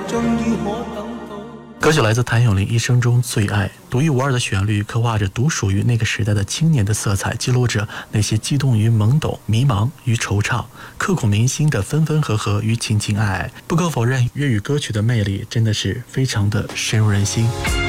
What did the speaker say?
终於可等到。 歌曲来自谭咏麟一生中最爱，独一无二的旋律刻画着独属于那个时代的青年的色彩，记录着那些激动于懵懂、迷茫与惆怅，刻骨铭心的分分合合与情情爱爱。不可否认，粤语歌曲的魅力真的是非常的深入人心。